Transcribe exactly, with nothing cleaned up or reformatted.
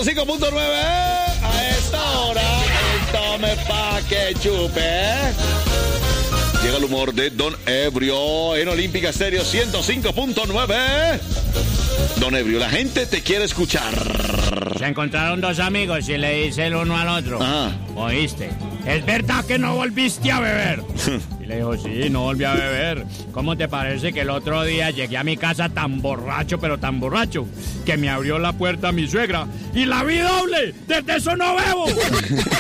ciento cinco punto nueve. A esta hora, el tome pa' que chupe. Llega el humor de Don Ebrio en Olímpica Estéreo ciento cinco punto nueve. Don Ebrio, la gente te quiere escuchar. Se encontraron dos amigos y le dice el uno al otro. Ajá. ¿Oíste? ¿Es verdad que no volviste a beber? Y le dijo, sí, no volví a beber. ¿Cómo te parece que el otro día llegué a mi casa tan borracho, pero tan borracho, que me abrió la puerta mi suegra y la vi doble? ¡Desde eso no bebo!